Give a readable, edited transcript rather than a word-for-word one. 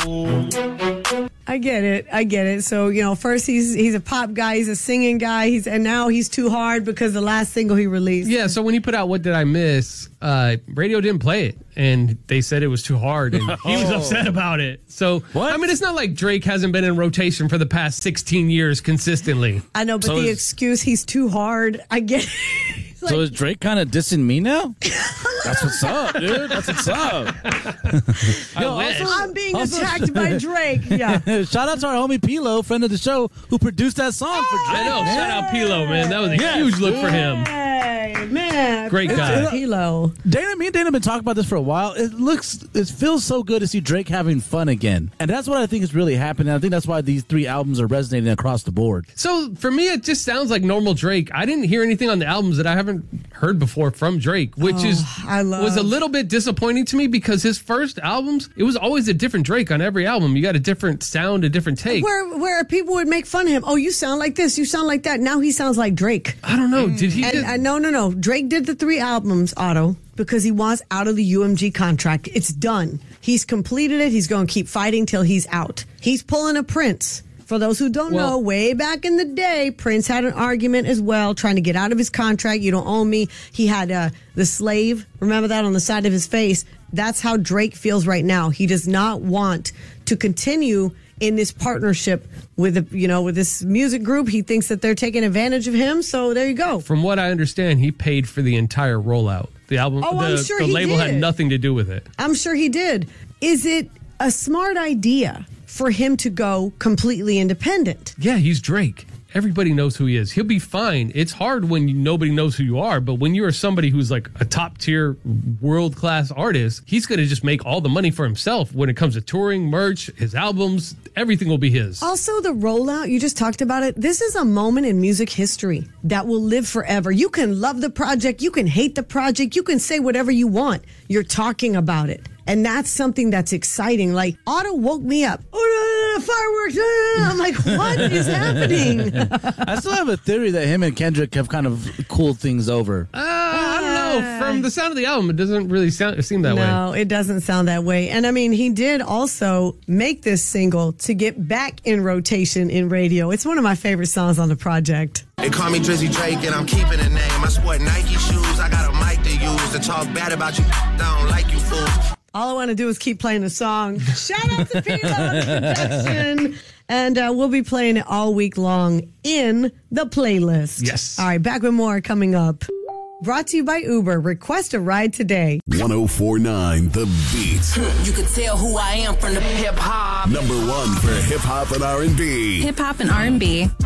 I get it. So, first he's a pop guy, he's a singing guy, and now he's too hard because the last single he released. Yeah, so when he put out What Did I Miss, radio didn't play it, and they said it was too hard, and he was upset about it. So, what? I mean, it's not like Drake hasn't been in rotation for the past 16 years consistently. I know, but the excuse, he's too hard, I get it. So is Drake kind of dissing me now? That's what's up, dude. That's what's up. I'm being attacked by Drake. Yeah. Shout out to our homie Pilo, friend of the show, who produced that song for Drake. I know. Shout out Pilo, man. That was a huge look for him. Hey, man. Great guy. Pilo. Me and Dana have been talking about this for a while. It feels so good to see Drake having fun again. And that's what I think is really happening. I think that's why these 3 albums are resonating across the board. So for me, it just sounds like normal Drake. I didn't hear anything on the albums that I haven't heard before from Drake, which was a little bit disappointing to me because his first albums, it was always a different Drake on every album. You got a different sound, a different take. Where people would make fun of him. Oh, you sound like this, you sound like that. Now he sounds like Drake. I don't know. Did he? No. Drake did the 3 albums, Otto, because he wants out of the UMG contract. It's done. He's completed it. He's going to keep fighting till he's out. He's pulling a Prince. For those who don't know, way back in the day, Prince had an argument as well, trying to get out of his contract. You don't own me. He had the slave, remember that, on the side of his face. That's how Drake feels right now. He does not want to continue in this partnership with this music group. He thinks that they're taking advantage of him. So there you go. From what I understand, he paid for the entire rollout. The album, I'm sure the he label did. had nothing to do with it. I'm sure he did. Is it a smart idea for him to go completely independent? Yeah, he's Drake. Everybody knows who he is. He'll be fine. It's hard when nobody knows who you are, but when you're somebody who's like a top-tier, world-class artist, he's going to just make all the money for himself when it comes to touring, merch, his albums, everything will be his. Also, the rollout, you just talked about it. This is a moment in music history that will live forever. You can love the project, you can hate the project, you can say whatever you want. You're talking about it. And that's something that's exciting. Like, Otto woke me up. Fireworks. I'm like, what is happening? I still have a theory that him and Kendrick have kind of cooled things over. I don't know. From the sound of the album, it doesn't really seem that way. No, it doesn't sound that way. And I mean, he did also make this single to get back in rotation in radio. It's one of my favorite songs on the project. They call me Drizzy Drake and I'm keeping the name. I sport Nike shoes. I got a mic to use to talk bad about you. I don't like you fools. All I want to do is keep playing the song. Shout out to Pilo on the production. And we'll be playing it all week long in the playlist. Yes. All right, back with more coming up. Brought to you by Uber. Request a ride today. 104.9 The Beat. You could tell who I am from the hip hop. Number 1 for hip hop and R&B. Hip hop and R&B.